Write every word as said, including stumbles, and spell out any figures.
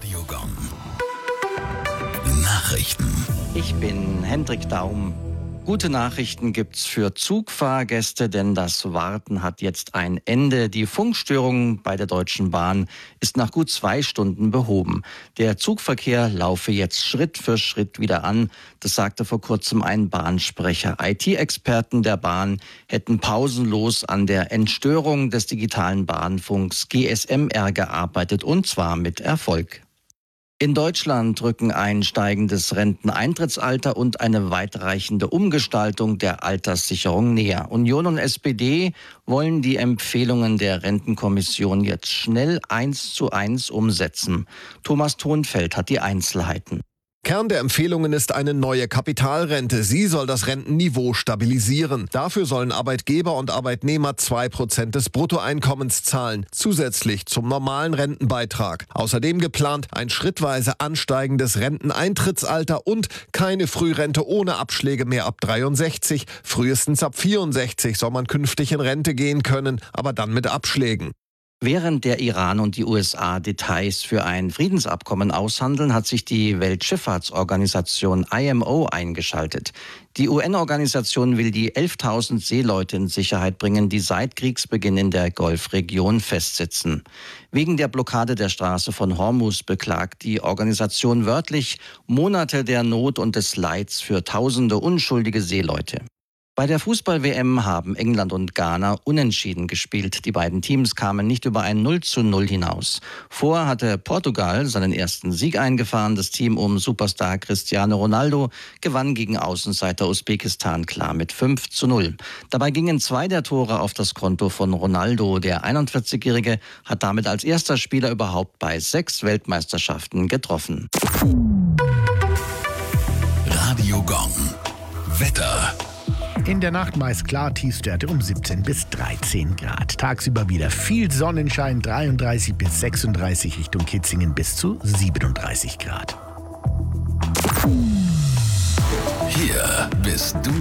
Radio Gong. Nachrichten. Ich bin Hendrik Daum. Gute Nachrichten gibt's für Zugfahrgäste, denn das Warten hat jetzt ein Ende. Die Funkstörung bei der Deutschen Bahn ist nach gut zwei Stunden behoben. Der Zugverkehr laufe jetzt Schritt für Schritt wieder an. Das sagte vor kurzem ein Bahnsprecher. I T-Experten der Bahn hätten pausenlos an der Entstörung des digitalen Bahnfunks G S M R gearbeitet, und zwar mit Erfolg. In Deutschland rücken ein steigendes Renteneintrittsalter und eine weitreichende Umgestaltung der Alterssicherung näher. Union und S P D wollen die Empfehlungen der Rentenkommission jetzt schnell eins zu eins umsetzen. Thomas Thonfeld hat die Einzelheiten. Kern der Empfehlungen ist eine neue Kapitalrente. Sie soll das Rentenniveau stabilisieren. Dafür sollen Arbeitgeber und Arbeitnehmer zwei Prozent des Bruttoeinkommens zahlen, zusätzlich zum normalen Rentenbeitrag. Außerdem geplant ein schrittweise ansteigendes Renteneintrittsalter und keine Frührente ohne Abschläge mehr ab dreiundsechzig. Frühestens ab vierundsechzig soll man künftig in Rente gehen können, aber dann mit Abschlägen. Während der Iran und die U S A Details für ein Friedensabkommen aushandeln, hat sich die Weltschifffahrtsorganisation I M O eingeschaltet. Die U N-Organisation will die elftausend Seeleute in Sicherheit bringen, die seit Kriegsbeginn in der Golfregion festsitzen. Wegen der Blockade der Straße von Hormuz beklagt die Organisation wörtlich Monate der Not und des Leids für tausende unschuldige Seeleute. Bei der Fußball-W M haben England und Ghana unentschieden gespielt. Die beiden Teams kamen nicht über ein null zu null hinaus. Vorher hatte Portugal seinen ersten Sieg eingefahren. Das Team um Superstar Cristiano Ronaldo gewann gegen Außenseiter Usbekistan klar mit fünf zu null. Dabei gingen zwei der Tore auf das Konto von Ronaldo. Der einundvierzigjährige hat damit als erster Spieler überhaupt bei sechs Weltmeisterschaften getroffen. Radio Gong. Wetter. In der Nacht meist klar, Tiefstwerte um siebzehn bis dreizehn Grad. Tagsüber wieder viel Sonnenschein, dreiunddreißig bis sechsunddreißig, Richtung Kitzingen bis zu siebenunddreißig Grad. Hier bist du